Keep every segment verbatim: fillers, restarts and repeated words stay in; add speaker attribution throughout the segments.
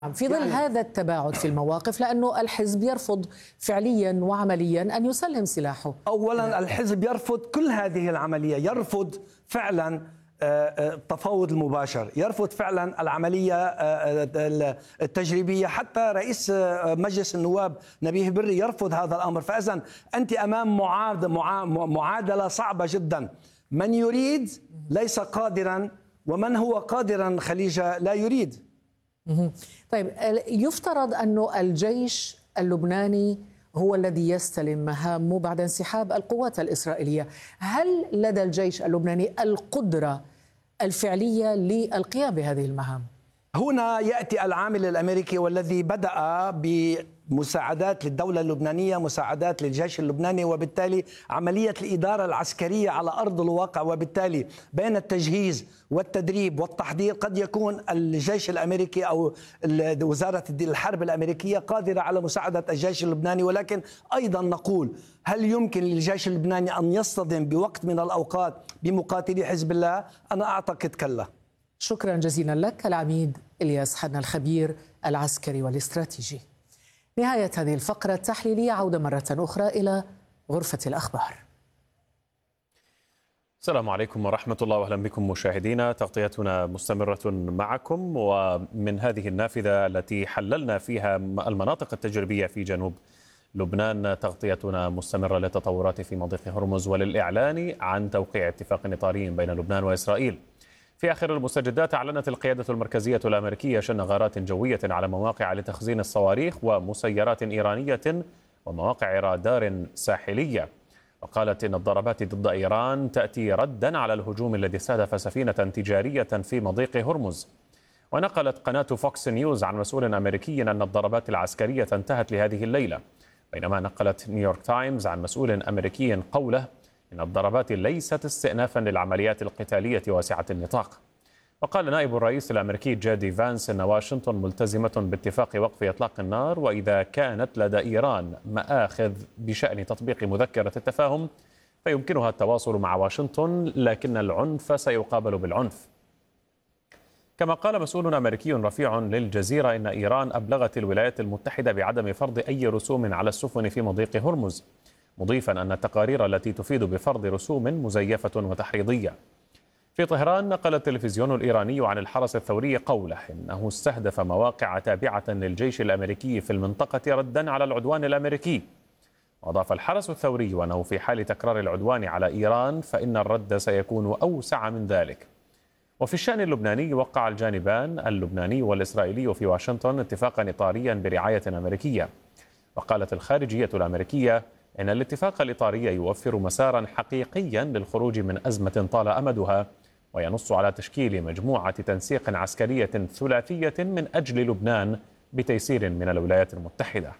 Speaker 1: في ظل يعني هذا التباعد في المواقف، لأنه الحزب يرفض فعليا وعمليا أن يسلم سلاحه.
Speaker 2: أولا الحزب يرفض كل هذه العملية، يرفض فعلا التفاوض المباشر، يرفض فعلا العملية التجريبية. حتى رئيس مجلس النواب نبيه بري يرفض هذا الأمر. فإذا أنت أمام معادلة صعبة جدا. من يريد ليس قادرا، ومن هو قادرا خليجة لا يريد.
Speaker 1: طيب، يفترض أن الجيش اللبناني هو الذي يستلم مهامه بعد انسحاب القوات الإسرائيلية. هل لدى الجيش اللبناني القدرة الفعلية للقيام بهذه المهام؟
Speaker 2: هنا يأتي العامل الأمريكي والذي بدأ بمساعدات للدولة اللبنانية، مساعدات للجيش اللبناني، وبالتالي عملية الإدارة العسكرية على أرض الواقع. وبالتالي بين التجهيز والتدريب والتحضير قد يكون الجيش الأمريكي أو وزارة الحرب الأمريكية قادرة على مساعدة الجيش اللبناني. ولكن أيضا نقول، هل يمكن للجيش اللبناني أن يصطدم بوقت من الأوقات بمقاتلي حزب الله؟ أنا أعتقد كلا.
Speaker 1: شكرا جزيلا لك العميد إلياس حنا، الخبير العسكري والاستراتيجي. نهاية هذه الفقرة التحليلية، عودة مرة أخرى إلى غرفة الأخبار.
Speaker 3: السلام عليكم ورحمة الله، وأهلا بكم مشاهدينا. تغطيتنا مستمرة معكم، ومن هذه النافذة التي حللنا فيها المناطق التجريبية في جنوب لبنان، تغطيتنا مستمرة للتطورات في مضيق هرمز وللإعلان عن توقيع اتفاق إطاري بين لبنان وإسرائيل. في آخر المستجدات، أعلنت القيادة المركزية الأمريكية شن غارات جوية على مواقع لتخزين الصواريخ ومسيرات إيرانية ومواقع رادار ساحلية. وقالت إن الضربات ضد إيران تأتي ردا على الهجوم الذي استهدف سفينة تجارية في مضيق هرمز. ونقلت قناة فوكس نيوز عن مسؤول أمريكي أن الضربات العسكرية انتهت لهذه الليلة، بينما نقلت نيويورك تايمز عن مسؤول أمريكي قوله إن الضربات ليست استئنافا للعمليات القتالية واسعة النطاق. وقال نائب الرئيس الأمريكي جادي فانس إن واشنطن ملتزمة باتفاق وقف إطلاق النار، وإذا كانت لدى إيران مآخذ بشأن تطبيق مذكرة التفاهم فيمكنها التواصل مع واشنطن، لكن العنف سيقابل بالعنف. كما قال مسؤول أمريكي رفيع للجزيرة إن إيران أبلغت الولايات المتحدة بعدم فرض أي رسوم على السفن في مضيق هرمز، مضيفا أن التقارير التي تفيد بفرض رسوم مزيفة وتحريضية. في طهران، نقل التلفزيون الإيراني عن الحرس الثوري قوله إنه استهدف مواقع تابعة للجيش الأمريكي في المنطقة ردا على العدوان الأمريكي. وأضاف الحرس الثوري أنه في حال تكرار العدوان على إيران فإن الرد سيكون أوسع من ذلك. وفي الشأن اللبناني، وقع الجانبان اللبناني والإسرائيلي في واشنطن اتفاقا إطاريا برعاية أمريكية. وقالت الخارجية الأمريكية إن الاتفاق الإطاري يوفر مسارا حقيقيا للخروج من أزمة طال أمدها، وينص على تشكيل مجموعة تنسيق عسكرية ثلاثية من أجل لبنان بتيسير من الولايات المتحدة.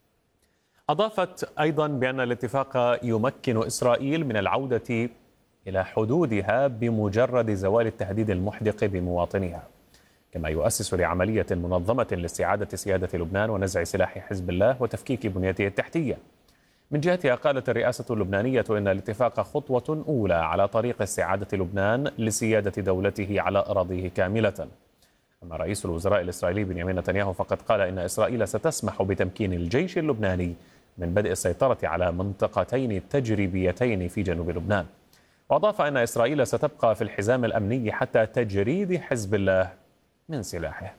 Speaker 3: أضافت أيضا بأن الاتفاق يمكن إسرائيل من العودة إلى حدودها بمجرد زوال التهديد المحدق بمواطنيها، كما يؤسس لعملية منظمة لاستعادة سيادة لبنان ونزع سلاح حزب الله وتفكيك بنيته التحتية. من جهتها، قالت الرئاسة اللبنانية إن الاتفاق خطوة أولى على طريق استعادة لبنان لسيادة دولته على أراضيه كاملة. أما رئيس الوزراء الإسرائيلي بنيامين نتنياهو فقد قال إن إسرائيل ستسمح بتمكين الجيش اللبناني من بدء السيطرة على منطقتين تجريبيتين في جنوب لبنان. وأضاف أن إسرائيل ستبقى في الحزام الأمني حتى تجريد حزب الله من سلاحه.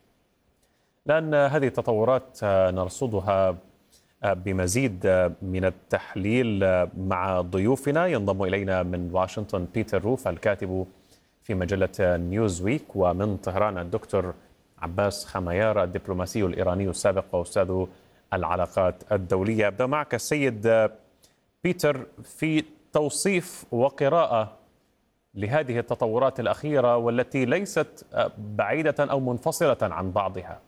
Speaker 3: لأن هذه التطورات نرصدها بمزيد من التحليل مع ضيوفنا. ينضم إلينا من واشنطن بيتر روف، الكاتب في مجلة نيوزويك، ومن طهران الدكتور عباس خميار، الدبلوماسي الإيراني السابق وأستاذ العلاقات الدولية. أبدأ معك السيد بيتر في توصيف وقراءة لهذه التطورات الأخيرة والتي ليست بعيدة أو منفصلة عن بعضها.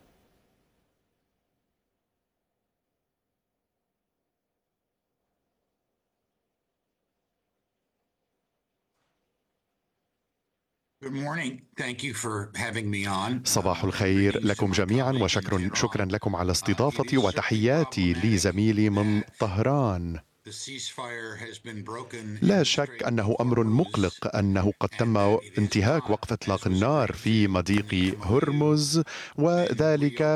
Speaker 4: صباح الخير لكم جميعا، وشكرا شكرا لكم على استضافتي، وتحياتي لزميلي من طهران. لا شك أنه أمر مقلق أنه قد تم انتهاك وقف إطلاق النار في مضيق هرمز، وذلك